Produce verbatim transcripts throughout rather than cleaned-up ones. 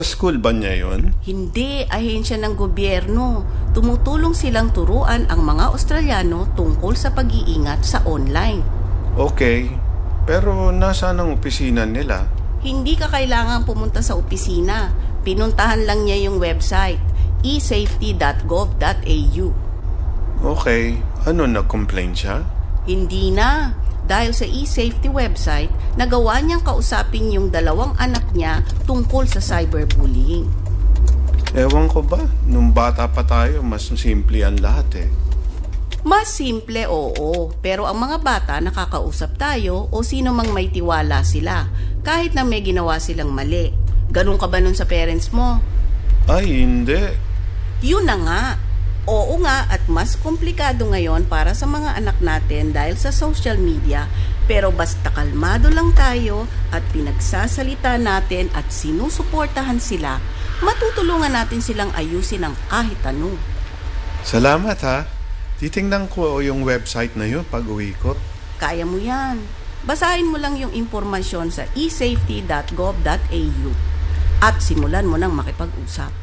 School ba niya yun? Hindi, ahensya ng gobyerno. Tumutulong silang turuan ang mga Australiano tungkol sa pag-iingat sa online. Okay, pero nasaan ang opisina nila? Hindi ka kailangang pumunta sa opisina. Pinuntahan lang niya yung website, e safety dot gov dot a u. Okay, ano, nag-complain siya? Hindi na. Dahil sa e-safety website, nagawa niyang kausapin yung dalawang anak niya tungkol sa cyberbullying. Ewan ko ba, nung bata pa tayo, mas simple ang lahat eh. Mas simple, oo. Pero ang mga bata nakakausap tayo o sino mang may tiwala sila, kahit na may ginawa silang mali. Ganun ka ba nun sa parents mo? Ay, hindi. Yun na nga. Oo nga, at mas komplikado ngayon para sa mga anak natin dahil sa social media, pero basta kalmado lang tayo at pinagsasalita natin at sinusuportahan sila, matutulungan natin silang ayusin ang kahit ano. Salamat ha. Titingnan ko yung website na yun pag uwi ko. Kaya mo yan. Basahin mo lang yung impormasyon sa e safety dot gov dot a u at simulan mo nang makipag-usap.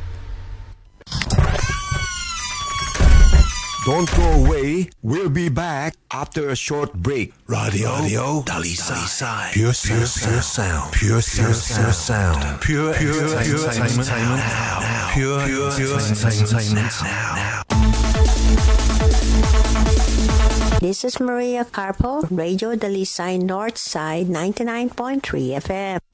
Don't go away. We'll be back after a short break. Radio, Radio Dalisay. Pure, pure, pure sound. Pure, pure, pure sound. Pure, pure, pure entertainment. Pure, pure, pure entertainment. This is Maria Carpo, Radio Dalisay North Side ninety-nine point three F M.